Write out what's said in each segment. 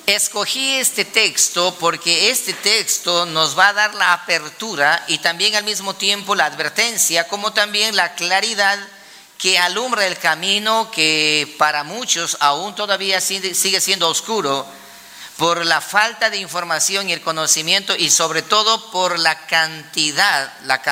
Escogí este texto porque este texto nos va a dar la apertura y también al mismo tiempo la advertencia, como también la claridad que alumbra el camino que para muchos aún todavía sigue siendo oscuro por la falta de información y el conocimiento, y sobre todo por la cantidad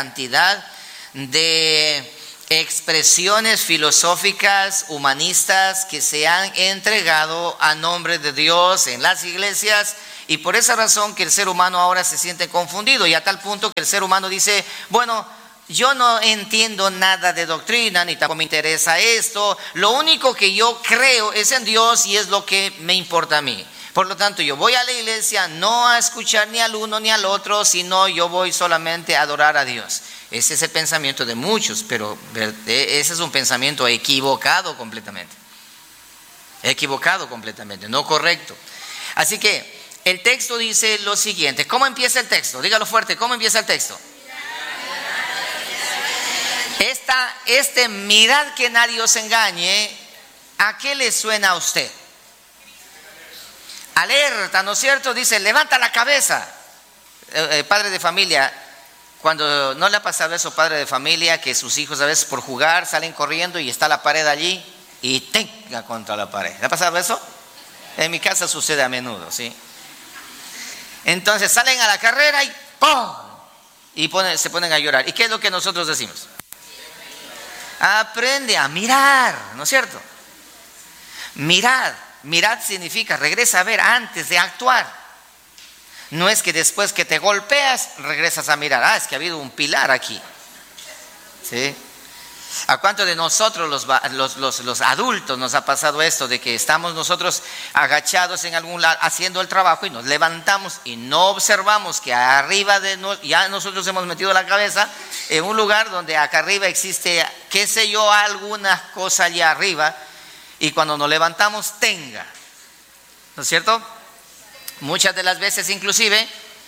de expresiones filosóficas, humanistas que se han entregado a nombre de Dios en las iglesias, y por esa razón que el ser humano ahora se siente confundido, y a tal punto que el ser humano dice, bueno, yo no entiendo nada de doctrina, ni tampoco me interesa esto, lo único que yo creo es en Dios y es lo que me importa a mí. Por lo tanto, yo voy a la iglesia no a escuchar ni al uno ni al otro, sino yo voy solamente a adorar a Dios. Ese es el pensamiento de muchos, pero ese es un pensamiento equivocado completamente, no correcto. Así que el texto dice lo siguiente. ¿Cómo empieza el texto? Dígalo fuerte, ¿cómo empieza el texto? Mirad que nadie os engañe, ¿a qué le suena a usted? Alerta, ¿no es cierto? Dice, levanta la cabeza. Padre de familia, cuando no le ha pasado eso, padre de familia, que sus hijos a veces por jugar salen corriendo y está la pared allí y tenga contra la pared. ¿Le ha pasado eso? En mi casa sucede a menudo, ¿sí? Entonces salen a la carrera y ¡pum! Y se ponen a llorar. ¿Y qué es lo que nosotros decimos? Aprende a mirar, ¿no es cierto? Mirad significa regresa a ver antes de actuar. No es que después que te golpeas regresas a mirar. Es que ha habido un pilar aquí, ¿sí? ¿A cuánto de nosotros los adultos nos ha pasado esto de que estamos nosotros agachados en algún lado haciendo el trabajo y nos levantamos y no observamos que arriba ya nosotros hemos metido la cabeza en un lugar donde acá arriba existe, qué sé yo, alguna cosa allá arriba, y cuando nos levantamos ¿no es cierto? Muchas de las veces inclusive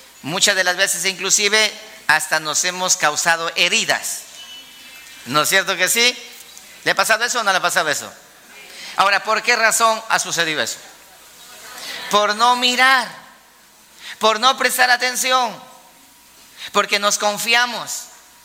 hasta nos hemos causado heridas. ¿No es cierto que sí? ¿Le ha pasado eso o no le ha pasado eso? Ahora, ¿por qué razón ha sucedido eso? Por no mirar, por no prestar atención, porque nos confiamos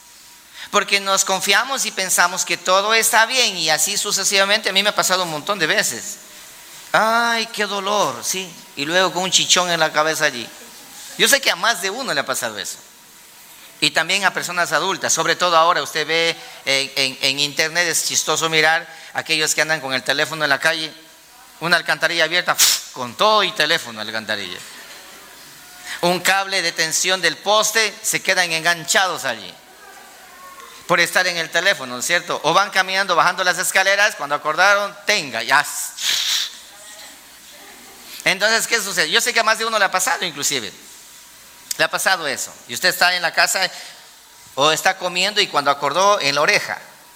y pensamos que todo está bien, y así sucesivamente. A mí me ha pasado un montón de veces. Ay, qué dolor, sí, y luego con un chichón en la cabeza allí. Yo sé que a más de uno le ha pasado eso. Y también a personas adultas, sobre todo ahora usted ve en internet, es chistoso mirar aquellos que andan con el teléfono en la calle, una alcantarilla abierta, con todo y teléfono alcantarilla. Un cable de tensión del poste, se quedan enganchados allí por estar en el teléfono, ¿no es cierto? O van caminando, bajando las escaleras, cuando acordaron, ya. Entonces, ¿qué sucede? Yo sé que a más de uno le ha pasado inclusive. Le ha pasado eso, y usted está en la casa o está comiendo y cuando acordó, en la oreja.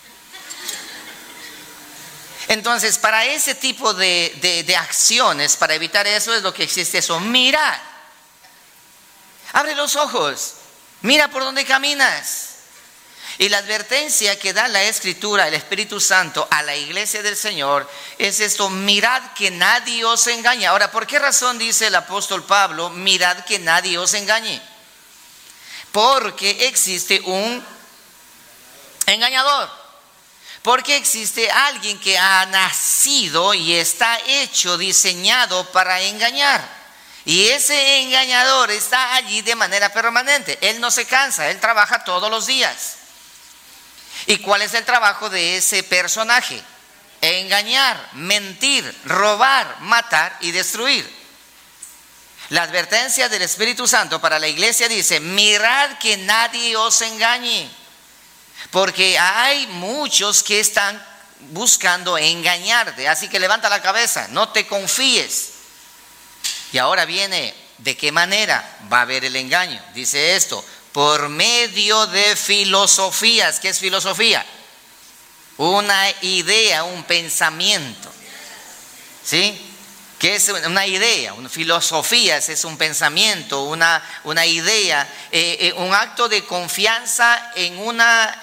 Entonces, para ese tipo de acciones, para evitar eso, es lo que existe eso. Mira, abre los ojos, mira por dónde caminas. Y la advertencia que da la Escritura, el Espíritu Santo, a la iglesia del Señor es esto: mirad que nadie os engañe. Ahora, ¿por qué razón dice el apóstol Pablo, mirad que nadie os engañe? Porque existe un engañador. Porque existe alguien que ha nacido y está hecho, diseñado para engañar. Y ese engañador está allí de manera permanente. Él no se cansa, él trabaja todos los días. ¿Y cuál es el trabajo de ese personaje? Engañar, mentir, robar, matar y destruir. La advertencia del Espíritu Santo para la iglesia dice: mirad que nadie os engañe, porque hay muchos que están buscando engañarte. Así que levanta la cabeza, no te confíes. Y ahora viene, ¿de qué manera va a haber el engaño? Dice esto: por medio de filosofías. ¿Qué es filosofía? Una idea, un pensamiento. ¿Sí? ¿Qué es una idea? Una filosofía es un pensamiento, una idea, un acto de confianza en una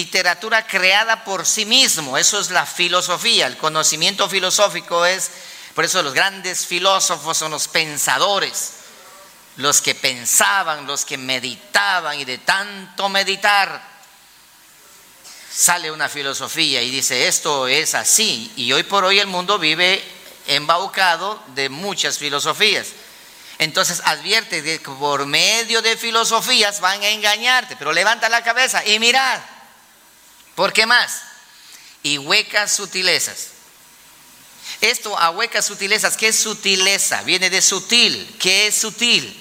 literatura creada por sí mismo. Eso es la filosofía. El conocimiento filosófico es Por eso los grandes filósofos son los pensadores, los que pensaban, los que meditaban, y de tanto meditar sale una filosofía y dice esto es así. Y hoy por hoy el mundo vive embaucado de muchas filosofías. Entonces advierte que por medio de filosofías van a engañarte, pero levanta la cabeza y mirad, ¿por qué más? Y huecas sutilezas. Esto a huecas sutilezas, ¿qué es sutileza? Viene de sutil. ¿Qué es sutil?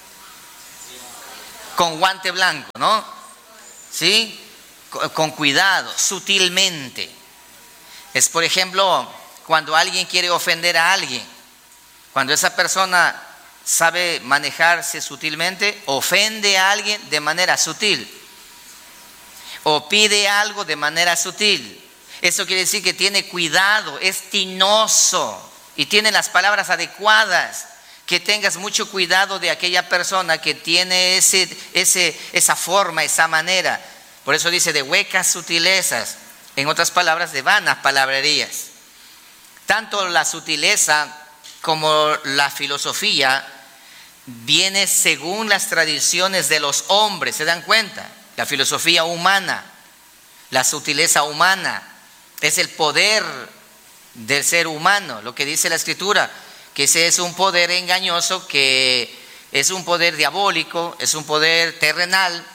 Con guante blanco, ¿no? ¿Sí? Con cuidado, sutilmente. Es, por ejemplo, cuando alguien quiere ofender a alguien, cuando esa persona sabe manejarse sutilmente, ofende a alguien de manera sutil, o pide algo de manera sutil. Eso quiere decir que tiene cuidado, es tinoso y tiene las palabras adecuadas. Que tengas mucho cuidado de aquella persona que tiene esa forma, esa manera. Por eso dice de huecas sutilezas, en otras palabras, de vanas palabrerías. Tanto la sutileza como la filosofía viene según las tradiciones de los hombres, ¿se dan cuenta? La filosofía humana, la sutileza humana, es el poder del ser humano, lo que dice la Escritura, que ese es un poder engañoso, que es un poder diabólico, es un poder terrenal,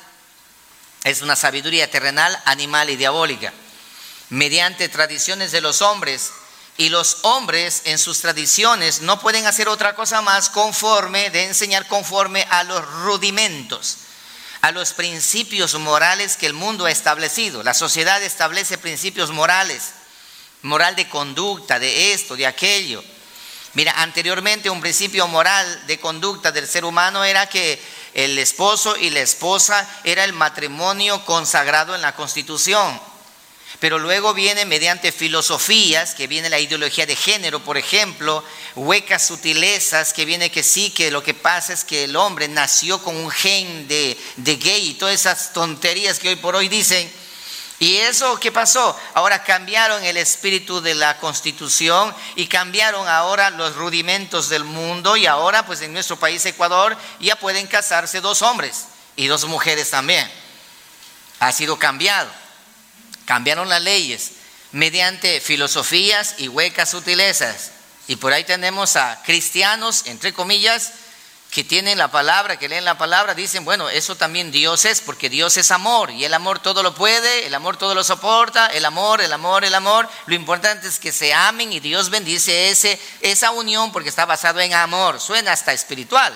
es una sabiduría terrenal, animal y diabólica, mediante tradiciones de los hombres. Y los hombres en sus tradiciones no pueden hacer otra cosa más de enseñar conforme a los rudimentos, a los principios morales que el mundo ha establecido. La sociedad establece principios morales, moral de conducta, de esto, de aquello. Mira, anteriormente un principio moral de conducta del ser humano era que el esposo y la esposa era el matrimonio consagrado en la Constitución. Pero luego viene mediante filosofías, que viene la ideología de género, por ejemplo, huecas sutilezas, que viene que sí, que lo que pasa es que el hombre nació con un gen de gay y todas esas tonterías que hoy por hoy dicen. ¿Y eso qué pasó? Ahora cambiaron el espíritu de la Constitución y cambiaron ahora los rudimentos del mundo, y ahora pues en nuestro país, Ecuador, ya pueden casarse 2 hombres y 2 mujeres también. Ha sido cambiado. Cambiaron las leyes mediante filosofías y huecas sutilezas. Y por ahí tenemos a cristianos, entre comillas, que tienen la palabra, que leen la palabra, dicen, bueno, eso también Dios es, porque Dios es amor, y el amor todo lo puede, el amor todo lo soporta, el amor. Lo importante es que se amen, y Dios bendice esa unión porque está basado en amor. Suena hasta espiritual.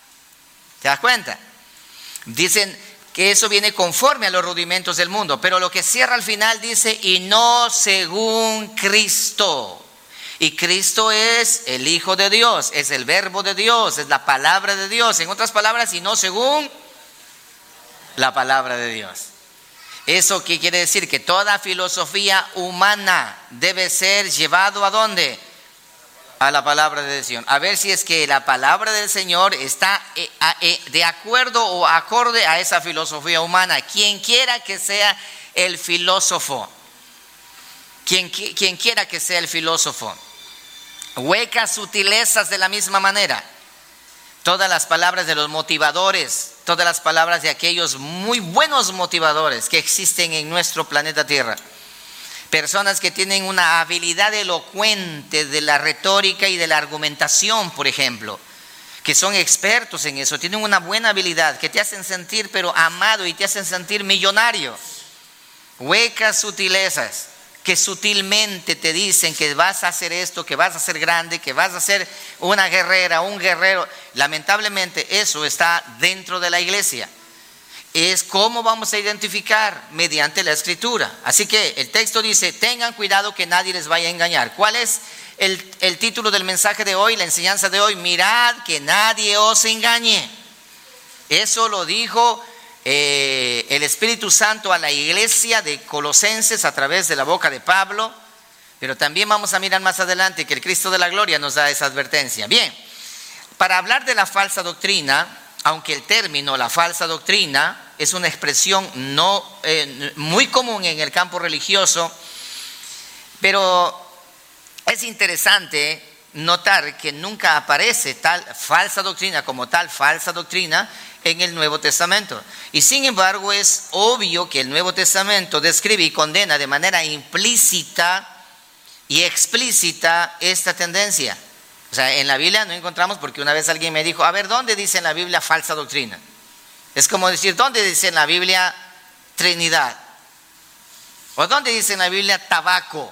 ¿Te das cuenta? Dicen que eso viene conforme a los rudimentos del mundo, pero lo que cierra al final dice, y no según Cristo. Y Cristo es el Hijo de Dios, es el Verbo de Dios, es la palabra de Dios. En otras palabras, y no según la palabra de Dios. ¿Eso qué quiere decir? Que toda filosofía humana debe ser llevado ¿a dónde? A la palabra de Dios. A ver si es que la palabra del Señor está de acuerdo o acorde a esa filosofía humana. Quien quiera que sea el filósofo. Quien quiera que sea el filósofo. Huecas sutilezas de la misma manera. Todas las palabras de los motivadores, todas las palabras de aquellos muy buenos motivadores que existen en nuestro planeta Tierra. Personas que tienen una habilidad elocuente de la retórica y de la argumentación, por ejemplo, que son expertos en eso, tienen una buena habilidad, que te hacen sentir pero amado y te hacen sentir millonario. Huecas sutilezas que sutilmente te dicen que vas a hacer esto, que vas a ser grande, que vas a ser una guerrera, un guerrero. Lamentablemente eso está dentro de la iglesia. Es cómo vamos a identificar mediante la Escritura. Así que el texto dice, tengan cuidado que nadie les vaya a engañar. ¿Cuál es el título del mensaje de hoy, la enseñanza de hoy? Mirad que nadie os engañe. Eso lo dijo el Espíritu Santo a la iglesia de Colosenses a través de la boca de Pablo, pero también vamos a mirar más adelante que el Cristo de la Gloria nos da esa advertencia. Bien, para hablar de la falsa doctrina, aunque el término la falsa doctrina es una expresión muy común en el campo religioso, pero es interesante notar que nunca aparece tal falsa doctrina como tal falsa doctrina en el Nuevo Testamento. Y sin embargo es obvio que el Nuevo Testamento describe y condena de manera implícita y explícita esta tendencia. O sea, en la Biblia no encontramos, porque una vez alguien me dijo, a ver, ¿dónde dice en la Biblia falsa doctrina? Es como decir, ¿dónde dice en la Biblia Trinidad? ¿O dónde dice en la Biblia tabaco?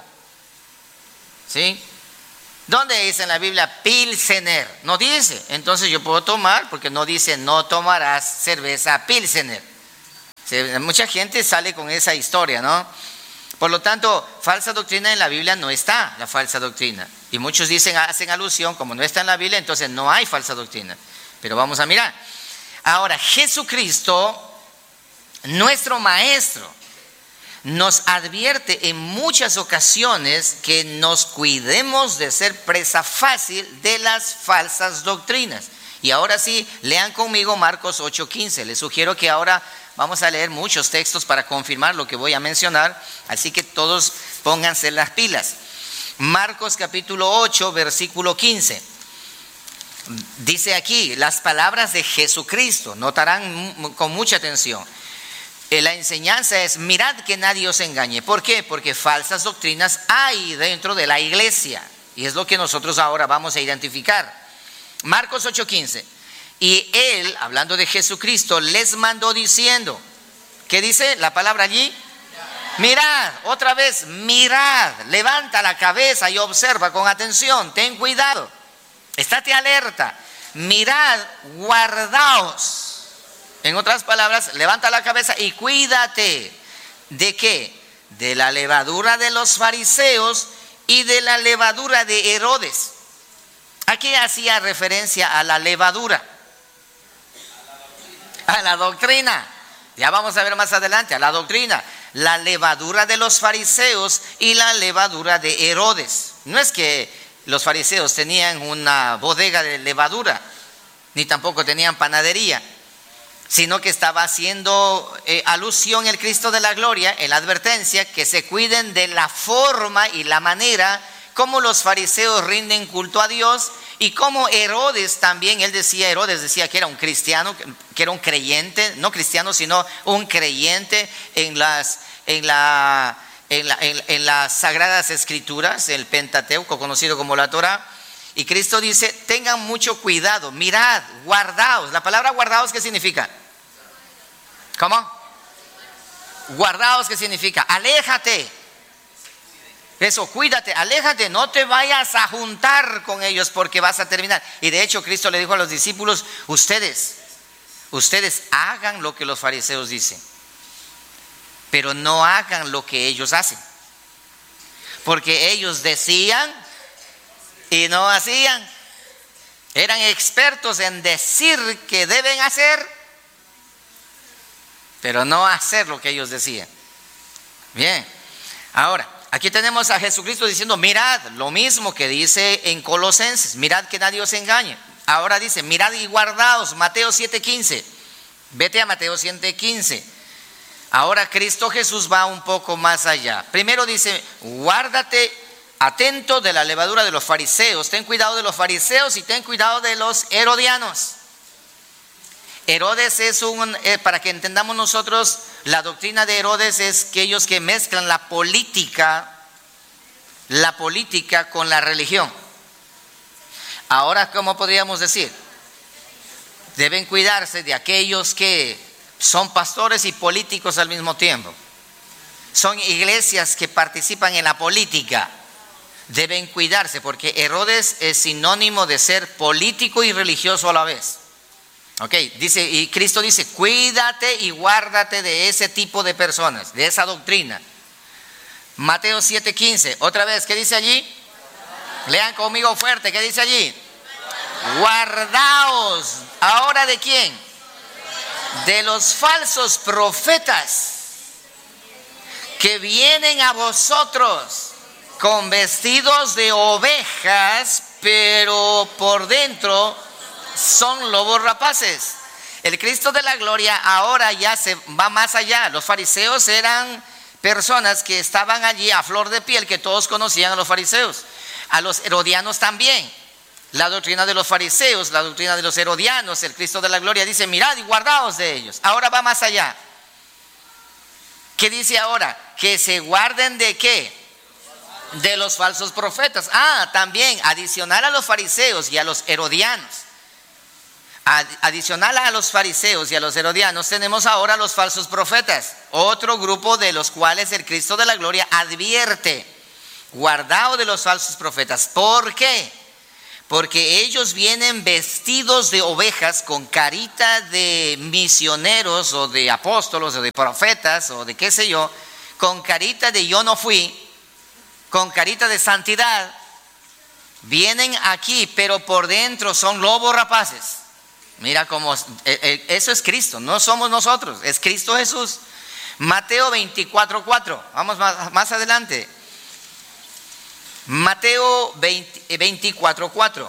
¿Sí? ¿Dónde dice en la Biblia Pilsener? No dice. Entonces yo puedo tomar, porque no dice no tomarás cerveza Pilsener. ¿Sí? Mucha gente sale con esa historia, ¿no? Por lo tanto, falsa doctrina en la Biblia no está, la falsa doctrina. Y muchos dicen, hacen alusión, como no está en la Biblia, entonces no hay falsa doctrina. Pero vamos a mirar. Ahora, Jesucristo, nuestro Maestro, nos advierte en muchas ocasiones que nos cuidemos de ser presa fácil de las falsas doctrinas. Y ahora sí, lean conmigo Marcos 8:15. Les sugiero que ahora vamos a leer muchos textos para confirmar lo que voy a mencionar, así que todos pónganse las pilas. Marcos capítulo 8, versículo 15. Dice aquí las palabras de Jesucristo, notarán con mucha atención. La enseñanza es, mirad que nadie os engañe. ¿Por qué? Porque falsas doctrinas hay dentro de la iglesia. Y es lo que nosotros ahora vamos a identificar. Marcos 8:15. Y él, hablando de Jesucristo, les mandó diciendo, ¿qué dice la palabra allí? Mirad, otra vez, mirad, levanta la cabeza y observa con atención, ten cuidado, estate alerta, mirad, guardaos. En otras palabras, levanta la cabeza y cuídate. ¿De qué? De la levadura de los fariseos y de la levadura de Herodes. ¿A qué hacía referencia a la levadura? A la doctrina. Ya vamos a ver más adelante, a la doctrina. La levadura de los fariseos y la levadura de Herodes. No es que los fariseos tenían una bodega de levadura, ni tampoco tenían panadería, sino que estaba haciendo alusión el Cristo de la gloria en la advertencia que se cuiden de la forma y la manera como los fariseos rinden culto a Dios, y como Herodes también, Herodes decía que era un cristiano, que era un creyente, no cristiano sino un creyente en las sagradas escrituras, el Pentateuco conocido como la Torá. Y Cristo dice, tengan mucho cuidado, mirad, guardaos. La palabra guardaos, ¿qué significa? ¿Cómo? Guardaos, ¿qué significa? Aléjate. Eso, cuídate, aléjate, no te vayas a juntar con ellos porque vas a terminar. Y de hecho Cristo le dijo a los discípulos, ustedes hagan lo que los fariseos dicen, pero no hagan lo que ellos hacen. Porque ellos decían y no hacían. Eran expertos en decir que deben hacer, pero no hacer lo que ellos decían. Bien, ahora, aquí tenemos a Jesucristo diciendo, mirad, lo mismo que dice en Colosenses, mirad que nadie os engañe. Ahora dice, mirad y guardaos, Mateo 7:15. Vete a Mateo 7:15. Ahora Cristo Jesús va un poco más allá. Primero dice, guárdate atento de la levadura de los fariseos, ten cuidado de los fariseos y ten cuidado de los herodianos. Herodes es para que entendamos nosotros, la doctrina de Herodes es aquellos que mezclan la política con la religión. Ahora, ¿cómo podríamos decir? Deben cuidarse de aquellos que son pastores y políticos al mismo tiempo. Son iglesias que participan en la política. Deben cuidarse porque Herodes es sinónimo de ser político y religioso a la vez. Ok, dice, y Cristo dice, cuídate y guárdate de ese tipo de personas, de esa doctrina. Mateo 7:15, otra vez, ¿qué dice allí? Lean conmigo fuerte, ¿qué dice allí? Guardaos. ¿Ahora de quién? De los falsos profetas que vienen a vosotros con vestidos de ovejas, pero por dentro son lobos rapaces. El Cristo de la gloria ahora ya se va más allá. Los fariseos eran personas que estaban allí a flor de piel, que todos conocían a los fariseos. a los herodianos también. La doctrina de los fariseos, la doctrina de los herodianos, el Cristo de la gloria dice, mirad y guardaos de ellos. Ahora va más allá. ¿Qué dice ahora? Que se guarden ¿de qué? De los falsos profetas. También adicional a los fariseos y a los herodianos. Adicional a los fariseos y a los herodianos tenemos ahora los falsos profetas, otro grupo de los cuales el Cristo de la gloria advierte, guardaos de los falsos profetas. ¿Por qué? Porque ellos vienen vestidos de ovejas con carita de misioneros o de apóstolos o de profetas o de qué sé yo, con carita de yo no fui, con carita de santidad. Vienen aquí, pero por dentro son lobos rapaces. Mira cómo, eso es Cristo, no somos nosotros, es Cristo Jesús. Mateo 24:4, vamos más adelante. Mateo 24:4.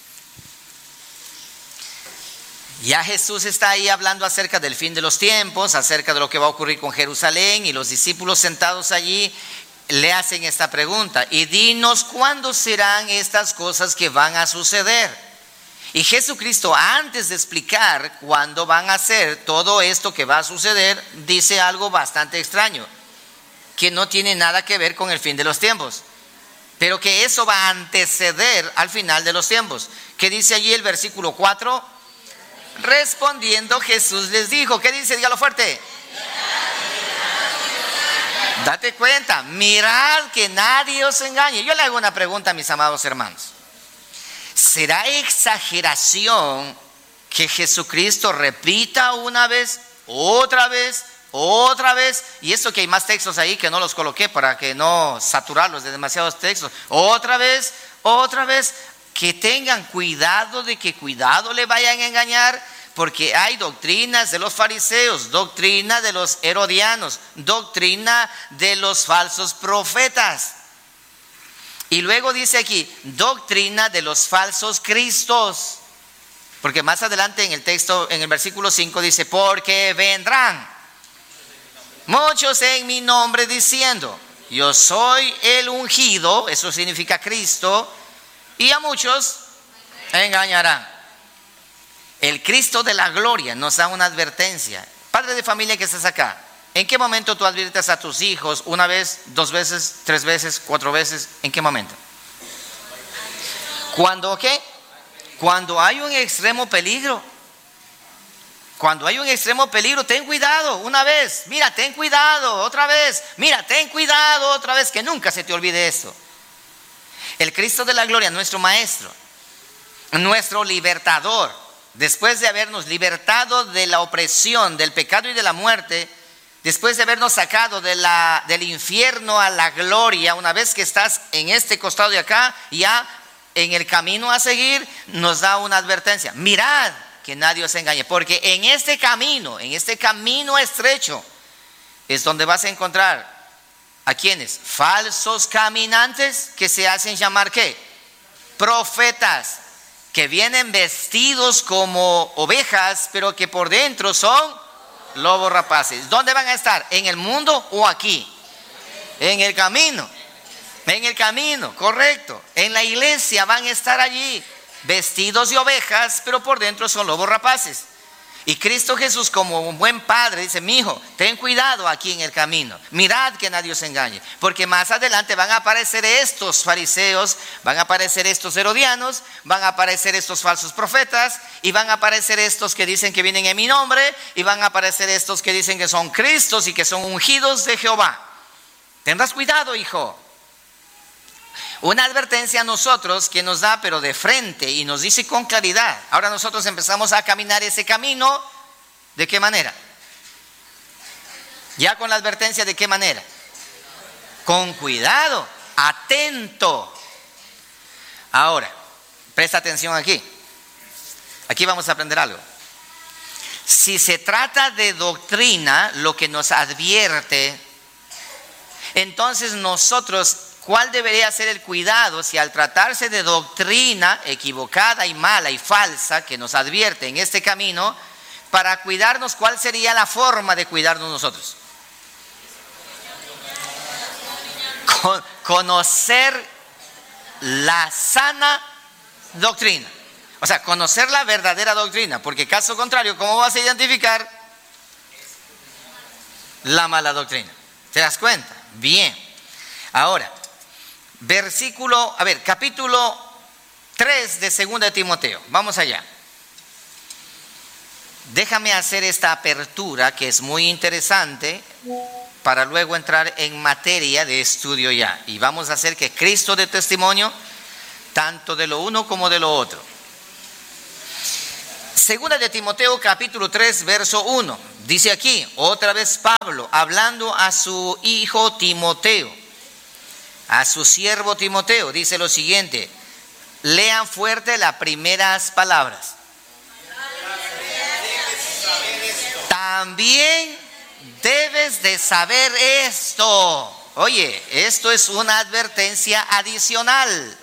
Ya Jesús está ahí hablando acerca del fin de los tiempos, acerca de lo que va a ocurrir con Jerusalén, y los discípulos sentados allí le hacen esta pregunta: y dinos cuándo serán estas cosas que van a suceder. Y Jesucristo, antes de explicar cuándo van a ser todo esto que va a suceder, dice algo bastante extraño, que no tiene nada que ver con el fin de los tiempos, pero que eso va a anteceder al final de los tiempos. ¿Qué dice allí el versículo 4? Respondiendo Jesús les dijo, ¿qué dice? Dígalo fuerte. Date cuenta, mirad que nadie os engañe. Yo le hago una pregunta a mis amados hermanos. ¿Será exageración que Jesucristo repita una vez, otra vez, otra vez? Y esto que hay más textos ahí que no los coloqué para que no saturarlos de demasiados textos. Otra vez, que tengan cuidado de que cuidado le vayan a engañar, porque hay doctrinas de los fariseos, doctrina de los herodianos, doctrina de los falsos profetas. Y luego dice aquí, doctrina de los falsos cristos. Porque más adelante en el texto, en el versículo 5 dice, porque vendrán muchos en mi nombre diciendo, yo soy el ungido, eso significa Cristo, y a muchos engañarán. El Cristo de la gloria nos da una advertencia. Padre de familia que estás acá, ¿en qué momento tú adviertes a tus hijos? ¿Una vez, dos veces, tres veces, cuatro veces? ¿En qué momento? ¿Cuándo qué? Cuando hay un extremo peligro. Cuando hay un extremo peligro, ten cuidado una vez. Mira, ten cuidado otra vez. Mira, ten cuidado otra vez, que nunca se te olvide esto. El Cristo de la gloria, nuestro maestro, nuestro libertador, después de habernos libertado de la opresión, del pecado y de la muerte, después de habernos sacado del infierno a la gloria, una vez que estás en este costado de acá, ya en el camino a seguir, nos da una advertencia. Mirad que nadie os engañe, porque en este camino estrecho, es donde vas a encontrar ¿a quiénes? Falsos caminantes que se hacen llamar ¿qué? Profetas, que vienen vestidos como ovejas, pero que por dentro son lobos rapaces. ¿Dónde van a estar? ¿En el mundo o aquí? En el camino. En el camino, correcto. En la iglesia van a estar allí, vestidos de ovejas, pero por dentro son lobos rapaces. Y Cristo Jesús, como un buen padre, dice: mi hijo, ten cuidado aquí en el camino. Mirad que nadie os engañe. Porque más adelante van a aparecer estos fariseos, van a aparecer estos herodianos, van a aparecer estos falsos profetas, y van a aparecer estos que dicen que vienen en mi nombre, y van a aparecer estos que dicen que son Cristos y que son ungidos de Jehová. Tendrás cuidado, hijo. Una advertencia a nosotros que nos da, pero de frente, y nos dice con claridad. Ahora nosotros empezamos a caminar ese camino. ¿De qué manera? Ya con la advertencia, ¿de qué manera? Con cuidado, atento. Ahora, presta atención aquí. Aquí vamos a aprender algo. Si se trata de doctrina, lo que nos advierte, entonces nosotros, ¿cuál debería ser el cuidado si al tratarse de doctrina equivocada y mala y falsa que nos advierte en este camino, para cuidarnos, cuál sería la forma de cuidarnos nosotros? la sana doctrina. O sea, conocer la verdadera doctrina, porque caso contrario, ¿cómo vas a identificar la mala doctrina? ¿Te das cuenta? Bien. Ahora, capítulo 3 de 2 de Timoteo. Vamos allá. Déjame hacer esta apertura que es muy interesante para luego entrar en materia de estudio ya. Y vamos a hacer que Cristo dé testimonio tanto de lo uno como de lo otro. 2 de Timoteo capítulo 3 verso 1. Dice aquí, otra vez Pablo, hablando a su hijo Timoteo, a su siervo Timoteo, dice lo siguiente. Lean fuerte las primeras palabras. También debes de saber esto. Oye, esto es una advertencia adicional.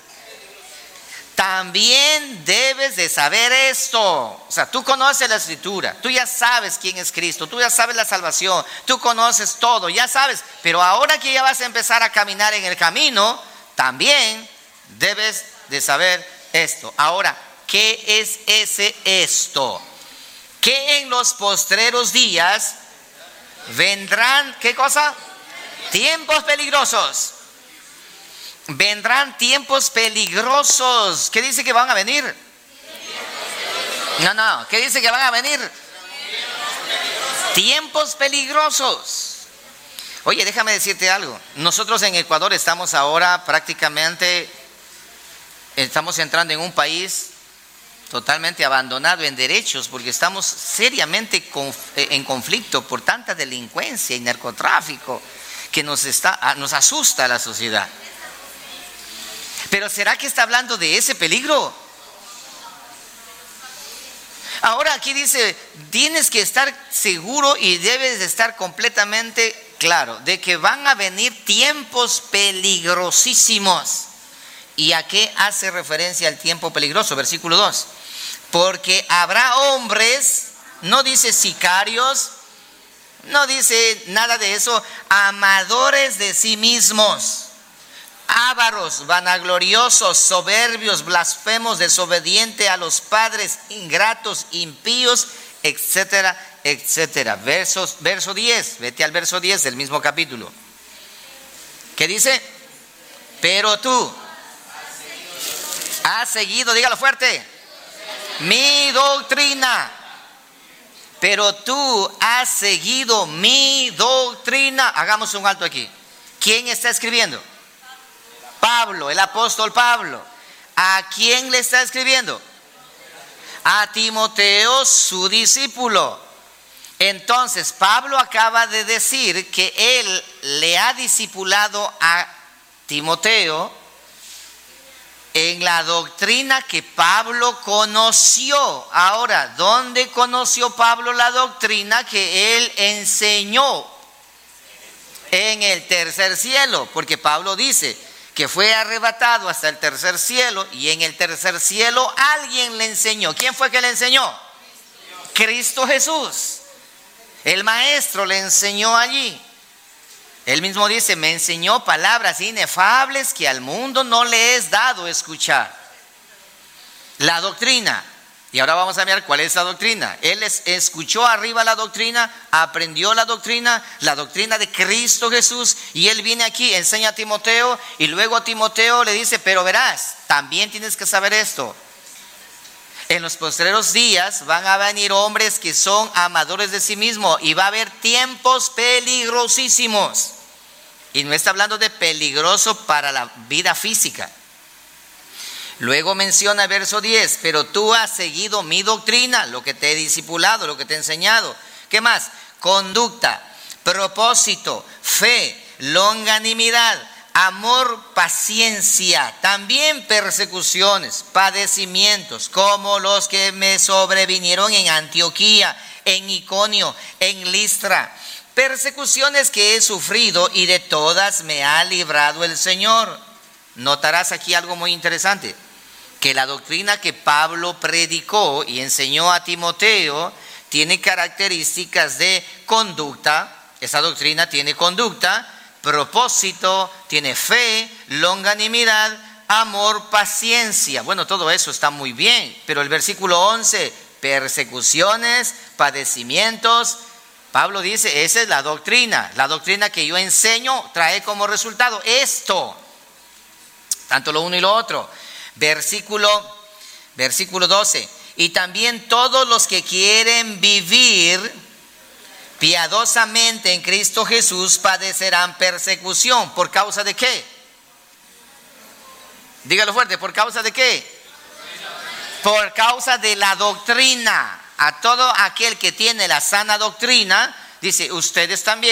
También debes de saber esto. O sea, tú conoces la escritura, tú ya sabes quién es Cristo, tú ya sabes la salvación, tú conoces todo, ya sabes. Pero ahora que ya vas a empezar a caminar en el camino, también debes de saber esto. Ahora, ¿qué es ese esto? Que en los postreros días vendrán, ¿qué cosa? Tiempos peligrosos. Vendrán tiempos peligrosos. ¿Qué dice que van a venir? No, ¿qué dice que van a venir? Tiempos peligrosos. Oye, déjame decirte algo. Nosotros en Ecuador estamos ahora prácticamente, estamos entrando en un país totalmente abandonado en derechos, porque estamos seriamente en conflicto por tanta delincuencia y narcotráfico que nos asusta a la sociedad. Pero ¿será que está hablando de ese peligro? Ahora aquí dice, tienes que estar seguro y debes de estar completamente claro de que van a venir tiempos peligrosísimos. ¿Y a qué hace referencia el tiempo peligroso? Versículo 2. Porque habrá hombres, no dice sicarios, no dice nada de eso, amadores de sí mismos, ávaros, vanagloriosos, soberbios, blasfemos, desobedientes a los padres, ingratos, impíos, etcétera, etcétera. Verso 10, vete al verso 10 del mismo capítulo. ¿Qué dice? Pero tú has seguido, dígalo fuerte, mi doctrina. Pero tú has seguido mi doctrina. Hagamos un alto aquí. ¿Quién está escribiendo? Pablo, el apóstol Pablo. ¿A quién le está escribiendo? A Timoteo, su discípulo. Entonces, Pablo acaba de decir que él le ha discipulado a Timoteo en la doctrina que Pablo conoció. Ahora, ¿dónde conoció Pablo la doctrina que él enseñó? En el tercer cielo, porque Pablo dice que fue arrebatado hasta el tercer cielo y en el tercer cielo alguien le enseñó. ¿Quién fue que le enseñó? Cristo Jesús. El maestro le enseñó allí. Él mismo dice, me enseñó palabras inefables que al mundo no le es dado escuchar. La doctrina. Y ahora vamos a ver cuál es la doctrina. Él escuchó arriba la doctrina, aprendió la doctrina de Cristo Jesús. Y él viene aquí, enseña a Timoteo y luego a Timoteo le dice, pero verás, también tienes que saber esto. En los postreros días van a venir hombres que son amadores de sí mismos y va a haber tiempos peligrosísimos. Y no está hablando de peligroso para la vida física. Luego menciona el verso 10, pero tú has seguido mi doctrina, lo que te he discipulado, lo que te he enseñado. ¿Qué más? Conducta, propósito, fe, longanimidad, amor, paciencia, también persecuciones, padecimientos, como los que me sobrevinieron en Antioquía, en Iconio, en Listra. Persecuciones que he sufrido y de todas me ha librado el Señor. Notarás aquí algo muy interesante, que la doctrina que Pablo predicó y enseñó a Timoteo tiene características de conducta. Esa doctrina tiene conducta, propósito, tiene fe, longanimidad, amor, paciencia. Bueno, todo eso está muy bien, pero el versículo 11, persecuciones, padecimientos. Pablo dice, esa es la doctrina que yo enseño trae como resultado esto, tanto lo uno y lo otro. Versículo 12, y también todos los que quieren vivir piadosamente en Cristo Jesús padecerán persecución. ¿Por causa de qué? Dígalo fuerte, ¿por causa de qué? Por causa de la doctrina. A todo aquel que tiene la sana doctrina, dice, ustedes también